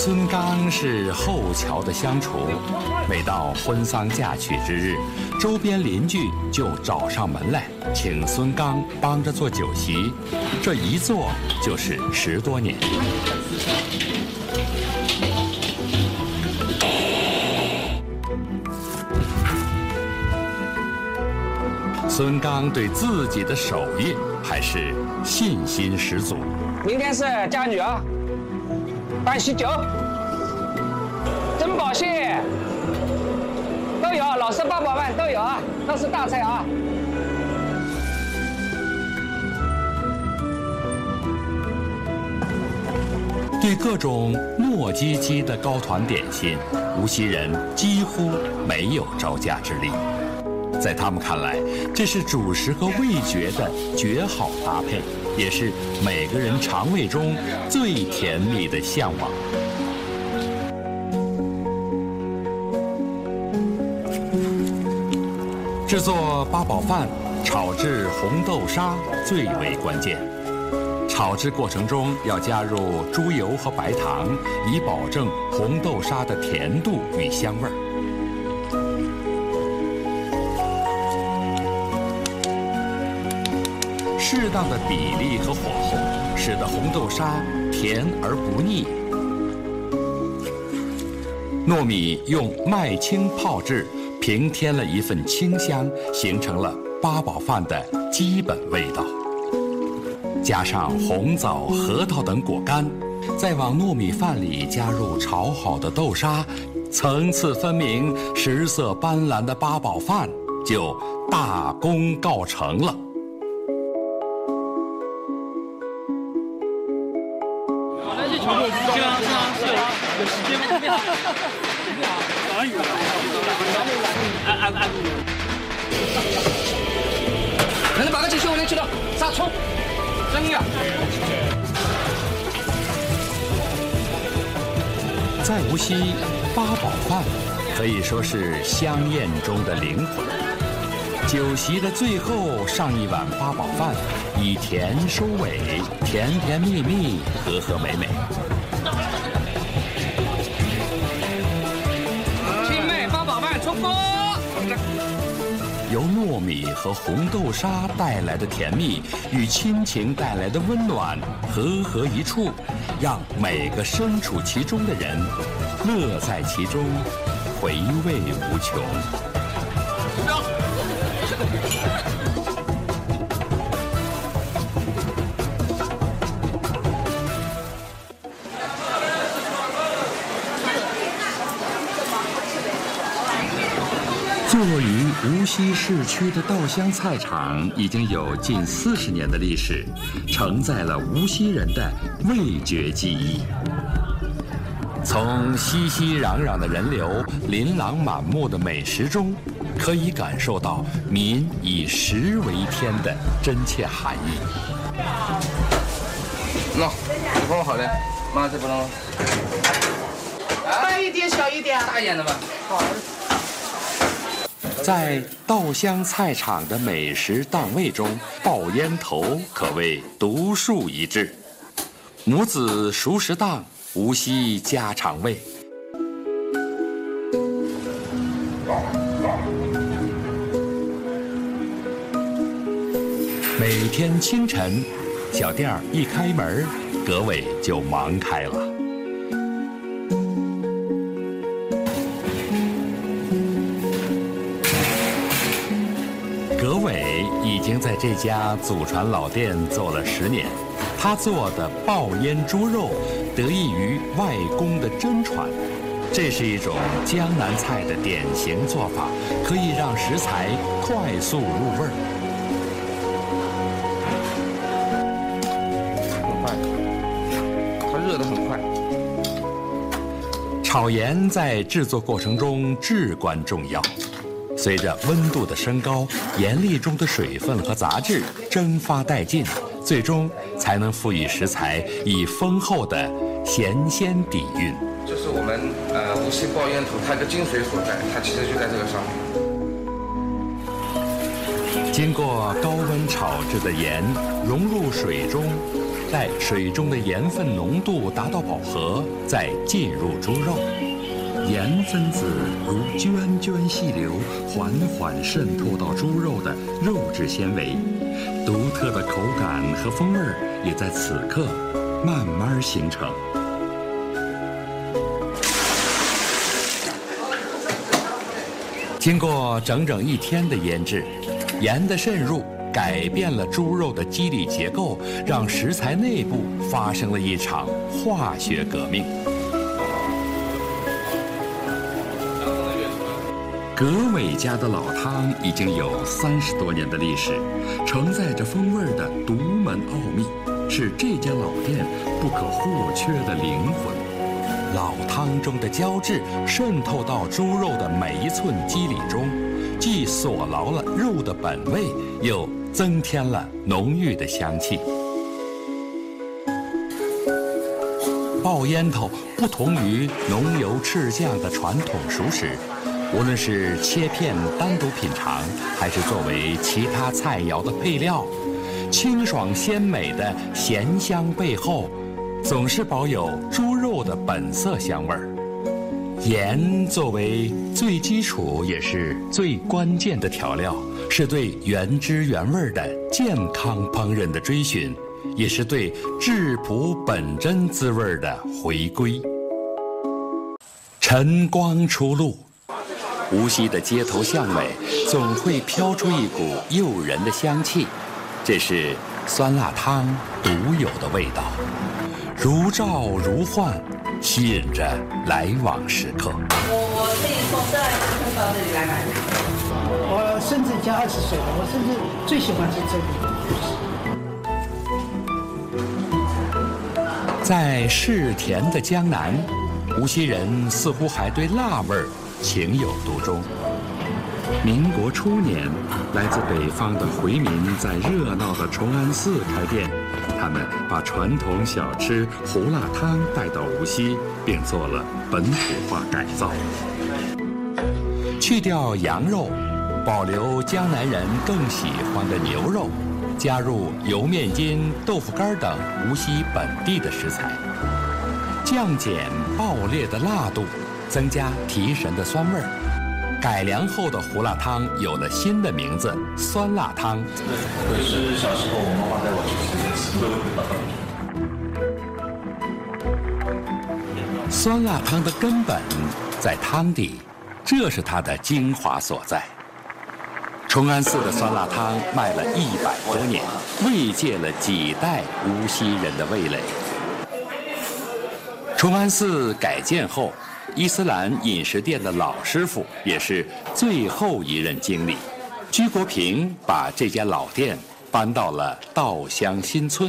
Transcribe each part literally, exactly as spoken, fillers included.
孙刚是后桥的乡厨，每到婚丧嫁娶之日，周边邻居就找上门来，请孙刚帮着做酒席，这一做就是十多年。孙刚对自己的手艺还是信心十足。 明天是嫁女儿，办喜酒、珍宝蟹都有，老式八宝饭都有啊，都是大菜啊。 对各种糯叽叽的糕团点心，无锡人几乎没有招架之力。在他们看来，这是主食和味觉的绝好搭配，也是每个人肠胃中最甜蜜的向往。制作八宝饭，炒制红豆沙最为关键。炒制过程中要加入猪油和白糖，以保证红豆沙的甜度与香味儿。适当的比例和火候，使得红豆沙甜而不腻。糯米用麦青泡制，平添了一份清香，形成了八宝饭的基本味道。加上红枣、核桃等果干，再往糯米饭里加入炒好的豆沙，层次分明、食色斑斓的八宝饭就大功告成了。 有时间吗？哪有？按按按！ 能把个这些我能知道，杀葱，真呀！ 在无锡，八宝饭可以说是香宴中的灵魂。酒席的最后上一碗八宝饭，以甜收尾，甜甜蜜蜜，和和美美。由糯米和红豆沙带来的甜蜜与亲情带来的温暖和合一处，让每个身处其中的人乐在其中，回味无穷。坐落于无锡市区的稻香菜场已经有近四十年的历史，承载了无锡人的味觉记忆。从熙熙攘攘的人流、琳琅满目的美食中，可以感受到民以食为天的真切含义。 喏，这帮好嘞，妈这不能。 大一点，小一点。 大一点的吧。好。 在稻香菜场的美食档位中，爆烟头可谓独树一帜。母子熟食档，无锡家常味。每天清晨，小店儿一开门，葛伟就忙开了。葛伟已经在这家祖传老店做了十年，他做的爆烟猪肉得益于外公的真传。这是一种江南菜的典型做法，可以让食材快速入味儿。 很快，它热得很快。 炒盐在制作过程中至关重要。随着温度的升高，盐粒中的水分和杂质蒸发殆尽，最终才能赋予食材以丰厚的咸鲜底蕴。 这是我们呃无锡爆烟头它的精髓所在，它其实就在这个上面。 经过高温炒制的盐融入水中， 待水中的盐分浓度达到饱和，再进入猪肉。盐分子如涓涓细流，缓缓渗透到猪肉的肉质纤维，独特的口感和风味也在此刻慢慢形成。经过整整一天的腌制，盐的渗入改变了猪肉的肌理结构，让食材内部发生了一场化学革命。葛伟家的老汤已经有三十多年的历史，承载着风味的独门奥秘，是这家老店不可或缺的灵魂。老汤中的胶质渗透到猪肉的每一寸肌理中，既锁牢了肉的本味，又增添了浓郁的香气。爆烟头不同于浓油赤酱的传统熟食，无论是切片单独品尝，还是作为其他菜肴的配料，清爽鲜美的咸香背后，总是保有猪肉的本色香味儿。盐作为最基础也是最关键的调料，是对原汁原味的健康烹饪的追寻，也是对质朴本真滋味的回归。晨光初露，无锡的街头巷尾总会飘出一股诱人的香气，这是酸辣汤独有的味道，如照如幻，吸引着来往食客。 我可以从这里到这里来买。 我甚至已经二十岁了，我甚至最喜欢是这里。 在嗜甜的江南，无锡人似乎还对辣味儿情有独钟。民国初年，来自北方的回民在热闹的崇安寺开店，他们把传统小吃胡辣汤带到无锡，并做了本土化改造。去掉羊肉，保留江南人更喜欢的牛肉，加入油面筋、豆腐干等无锡本地的食材，降减爆裂的辣度，增加提神的酸味儿。改良后的胡辣汤有了新的名字——酸辣汤。 可是小时候我妈妈带我去吃。 酸辣汤的根本在汤底，这是它的精华所在。崇安寺的酸辣汤卖了一百多年，慰藉了几代无锡人的味蕾。崇安寺改建后，伊斯兰饮食店的老师傅也是最后一任经理，居国平把这家老店搬到了稻香新村。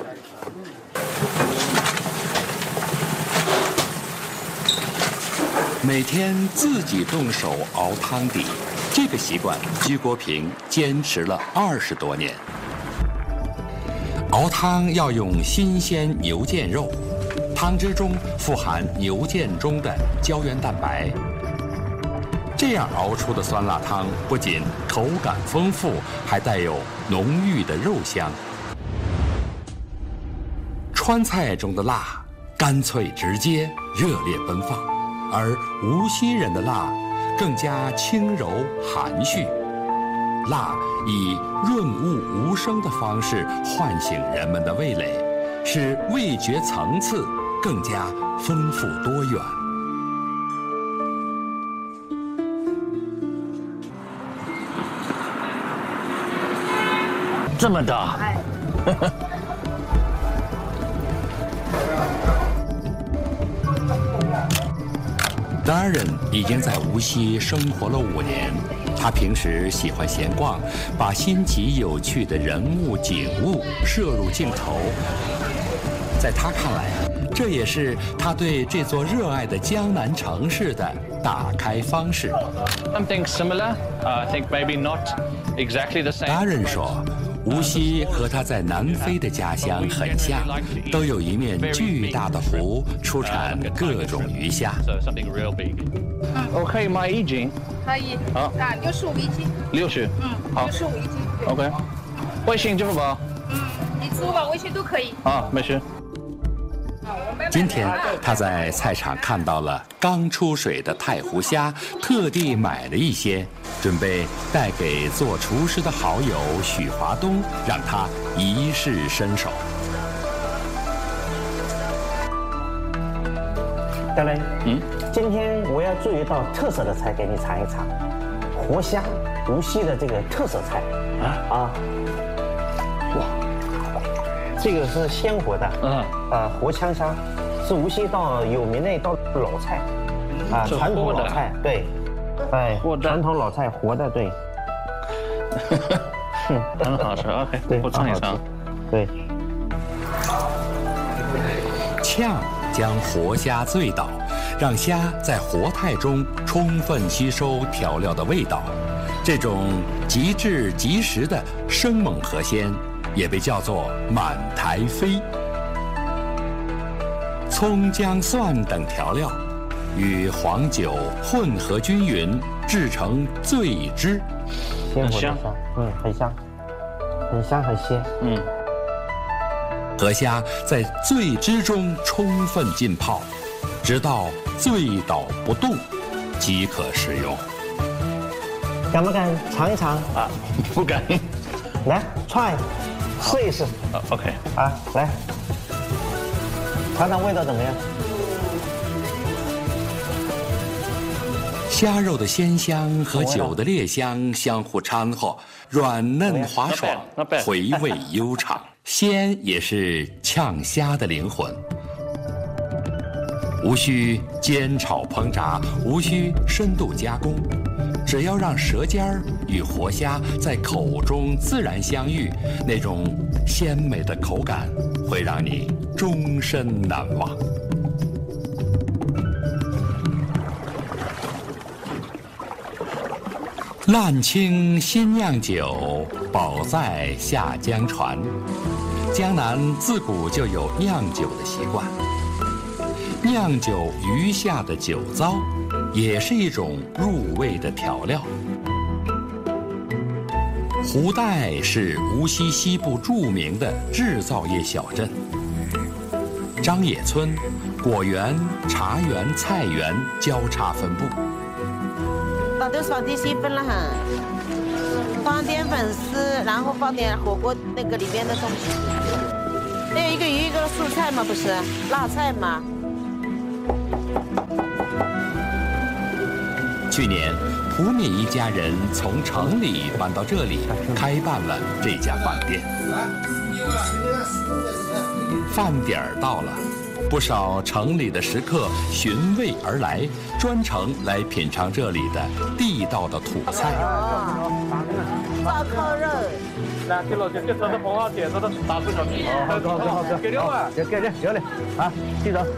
每天自己动手熬汤底，这个习惯居国平坚持了二十多年。熬汤要用新鲜牛腱肉，汤汁中富含牛腱中的胶原蛋白，这样熬出的酸辣汤不仅口感丰富，还带有浓郁的肉香。川菜中的辣干脆直接，热烈奔放，而无锡人的辣更加轻柔含蓄，辣以润物无声的方式唤醒人们的味蕾，使味觉层次更加丰富多元。 这么大， 达人已经在无锡生活了五年，他平时喜欢闲逛，把新奇有趣的人物景物摄入镜头。在他看来，这也是他对这座热爱的江南城市的打开方式。 Something similar, I think maybe not exactly the same. 达人说，无锡和他在南非的家乡很像，都有一面巨大的湖，出产各种鱼虾。 So something real big. 我可以买一斤？ 可以。 好啊，六十五一斤。 六十。 嗯， 好六十五一斤。 OK。微信支付宝。 嗯，你自十五吧，微信都可以。 啊，没事。 今天他在菜场看到了刚出水的太湖虾，特地买了一些，准备带给做厨师的好友许华东，让他一试身手。 德雷， 嗯， 今天我要做一道特色的菜给你尝一尝，活虾，无锡的这个特色菜啊啊！哇，这个是鲜活的，嗯啊，活枪虾，是无锡一道有名的一道老菜，啊，传统老菜，对，哎，传统老菜，活的，对， 很好吃 ，OK， 对， 我尝一尝， 对， 炝将活虾醉倒，让虾在活态中充分吸收调料的味道。这种极致即食的生猛河鲜，也被叫做满台飞。葱、姜、蒜等调料与黄酒混合均匀，制成醉汁。 鲜活的虾，嗯，很香，很香很鲜， 嗯。 河虾在醉汁中充分浸泡，直到醉倒不动，即可食用。 敢不敢尝一尝啊？不敢。 来 ，try， 试一试。 啊 ，OK。 啊，来，尝尝味道怎么样？ 虾肉的鲜香和酒的烈香相互掺和，软嫩滑爽，回味悠长。鲜也是炝虾的灵魂，无需煎炒烹炸，无需深度加工，只要让舌尖儿与活虾在口中自然相遇，那种鲜美的口感会让你终身难忘。烂青新酿酒，保在下江船。江南自古就有酿酒的习惯，酿酒余下的酒糟，也是一种入味的调料。胡代是无锡西部著名的制造业小镇，张野村、果园、茶园、菜园交叉分布。 把豆放点细粉了哈，放点粉丝，然后放点火锅那个里面的东西。还有一个鱼，一个蔬菜嘛，不是辣菜嘛。 去年，蒲敏一家人从城里搬到这里，开办了这家饭店。饭点儿到了。不少城里的食客寻味而来，专程来品尝这里的地道的土菜。 烧烤肉。 来，给老姐介绍的红花点子的大猪小皮。 好的好的好的， 给六万， 给给给有嘞，啊，记着。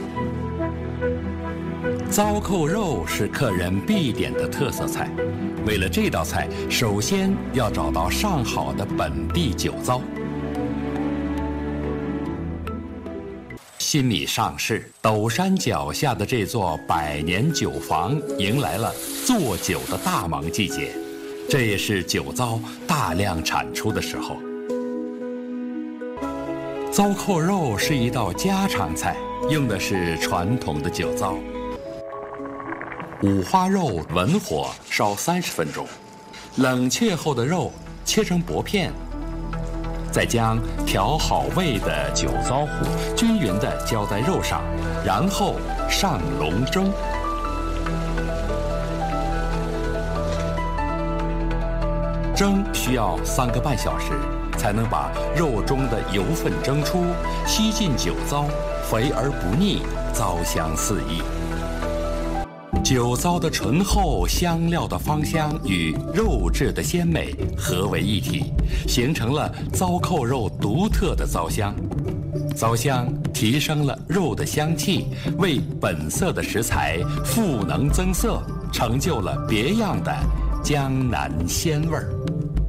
糟扣肉是客人必点的特色菜，为了这道菜，首先要找到上好的本地酒糟。新米上市，陡山脚下的这座百年酒坊迎来了做酒的大忙季节，这也是酒糟大量产出的时候。糟扣肉是一道家常菜，用的是传统的酒糟。五花肉文火烧三十分钟，冷却后的肉切成薄片。再将调好味的酒糟糊均匀地浇在肉上，然后上笼蒸。蒸需要三个半小时，才能把肉中的油分蒸出，吸进酒糟，肥而不腻，糟香四溢。酒糟的醇厚，香料的芳香与肉质的鲜美合为一体，形成了糟扣肉独特的糟香。糟香提升了肉的香气，为本色的食材赋能增色，成就了别样的江南鲜味儿。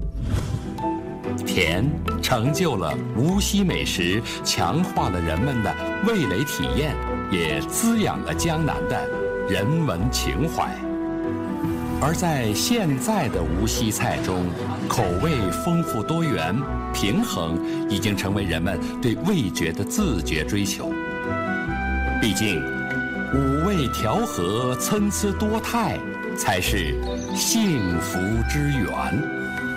甜成就了无锡美食，强化了人们的味蕾体验，也滋养了江南的人文情怀。而在现在的无锡菜中，口味丰富多元， 平衡已经成为人们对味觉的自觉追求。毕竟，五味调和、参差多态，才是幸福之源。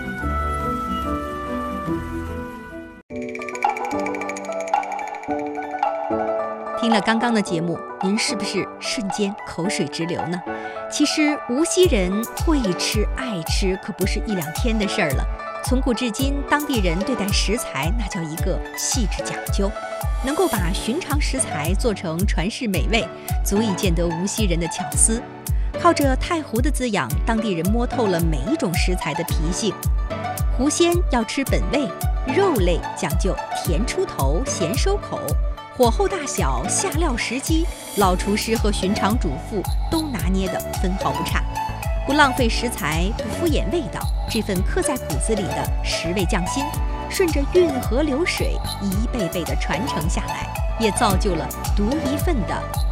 听了刚刚的节目，您是不是瞬间口水直流呢？其实无锡人会吃爱吃可不是一两天的事儿了。从古至今，当地人对待食材那叫一个细致讲究，能够把寻常食材做成传世美味，足以见得无锡人的巧思。靠着太湖的滋养，当地人摸透了每一种食材的脾性。湖鲜要吃本味，肉类讲究甜出头、咸收口。火候大小、下料时机，老厨师和寻常主妇都拿捏得分毫不差，不浪费食材，不敷衍味道，这份刻在骨子里的食味匠心，顺着运河流水一辈辈的传承下来，也造就了独一份的